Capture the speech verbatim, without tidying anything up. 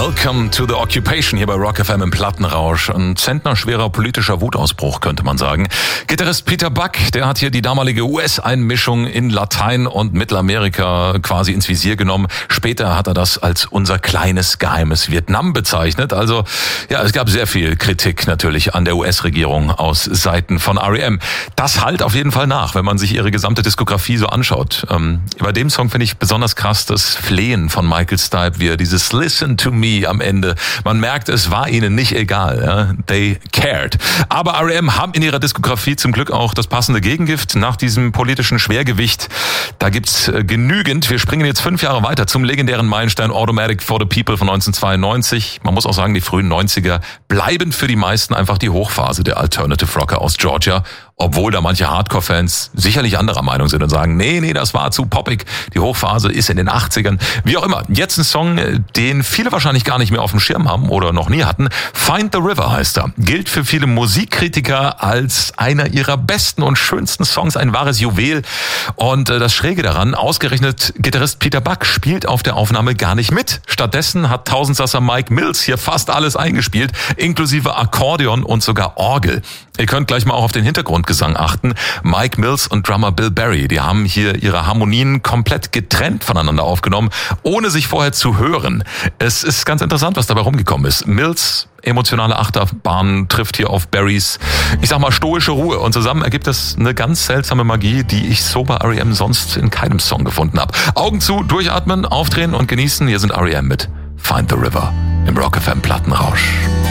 Welcome to the Occupation hier bei Rock F M im Plattenrausch. Ein zentnerschwerer politischer Wutausbruch, könnte man sagen. Gitarrist Peter Buck, der hat hier die damalige U S-Einmischung in Latein- und Mittelamerika quasi ins Visier genommen. Später hat er das als unser kleines, geheimes Vietnam bezeichnet. Also ja, es gab sehr viel Kritik natürlich an der U S-Regierung aus Seiten von R E M. Das halt auf jeden Fall nach, wenn man sich ihre gesamte Diskografie so anschaut. Ähm, bei dem Song finde ich besonders krass das Flehen von Michael Stipe, wie er dieses Listen to Me am Ende. Man merkt, es war ihnen nicht egal. Ja? They cared. Aber R E M haben in ihrer Diskografie zum Glück auch das passende Gegengift nach diesem politischen Schwergewicht. Da gibt's äh, genügend. Wir springen jetzt fünf Jahre weiter zum legendären Meilenstein Automatic for the People von neunzehnhundertzweiundneunzig. Man muss auch sagen, die frühen neunziger bleiben für die meisten einfach die Hochphase der Alternative Rocker aus Georgia. Obwohl da manche Hardcore-Fans sicherlich anderer Meinung sind und sagen, nee, nee, das war zu poppig. Die Hochphase ist in den achtzigern. Wie auch immer. Jetzt ein Song, den viele wahrscheinlich gar nicht mehr auf dem Schirm haben oder noch nie hatten. Find the River heißt er. Gilt für viele Musikkritiker als einer ihrer besten und schönsten Songs, ein wahres Juwel. Und das Schräge daran, ausgerechnet Gitarrist Peter Buck spielt auf der Aufnahme gar nicht mit. Stattdessen hat Tausendsasser Mike Mills hier fast alles eingespielt, inklusive Akkordeon und sogar Orgel. Ihr könnt gleich mal auch auf den Hintergrundgesang achten. Mike Mills und Drummer Bill Berry, die haben hier ihre Harmonien komplett getrennt voneinander aufgenommen, ohne sich vorher zu hören. Es ist ganz interessant, was dabei rumgekommen ist. Mills emotionale Achterbahn trifft hier auf Berrys, ich sag mal, stoische Ruhe. Und zusammen ergibt das eine ganz seltsame Magie, die ich so bei R E M sonst in keinem Song gefunden habe. Augen zu, durchatmen, aufdrehen und genießen. Hier sind R E M mit Find the River im Rock F M Plattenrausch.